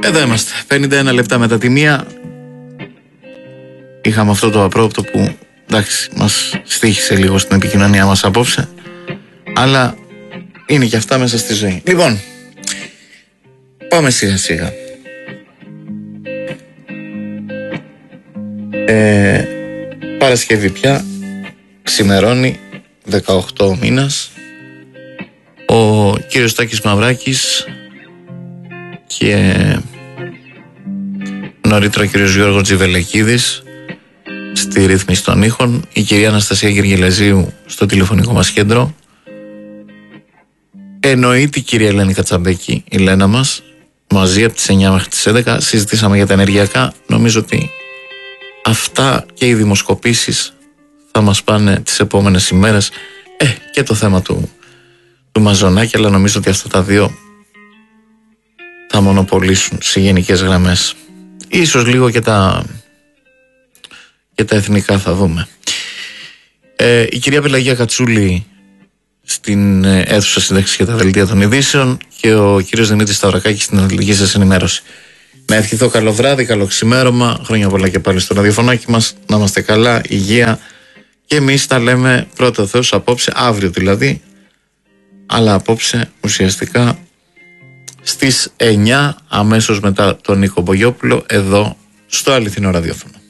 Εδώ είμαστε, 51 λεπτά μετά τη μία. Είχαμε αυτό το απρόπτο που, εντάξει, μας στοίχησε λίγο στην επικοινωνία μας απόψε, αλλά είναι και αυτά μέσα στη ζωή. Λοιπόν, πάμε σιγά σιγά. Παρασκευή πια, ξημερώνει, 18 μήνας. Ο κύριος Τάκης Μαυράκης και νωρίτερα ο κύριος Γιώργος Τζιβελεκίδης στη ρύθμιση των ήχων, η κυρία Αναστασία Γεργελεζίου στο τηλεφωνικό μας κέντρο, εννοείται η κυρία Ελένη Κατσαμπέκη, η Λένα μας, μαζί από τις 9 μέχρι τις 11 συζητήσαμε για τα ενεργειακά. Νομίζω ότι αυτά και οι δημοσκοπήσεις θα μας πάνε τις επόμενες ημέρες, και το θέμα του Μαζονάκη, αλλά νομίζω ότι αυτά τα δύο θα μονοπολίσουν σε γενικές γραμμές. Ίσως λίγο και τα εθνικά θα δούμε. Η κυρία Πελαγία Κατσούλη στην αίθουσα σύνταξης για τα δελτία των ειδήσεων και ο κύριος Δημήτρης Σταυρακάκης στην αναλυτική σας ενημέρωση. Να ευχηθώ καλό βράδυ, καλό ξημέρωμα, χρόνια πολλά και πάλι στο ραδιοφωνάκι μας, να είμαστε καλά, υγεία, και εμείς τα λέμε πρώτα Θεός απόψε, αύριο δηλαδή, αλλά απόψε ουσιαστικά στις 9 αμέσως μετά τον Νίκο Μπογιόπουλο εδώ στο Αληθινό Ραδιόφωνο.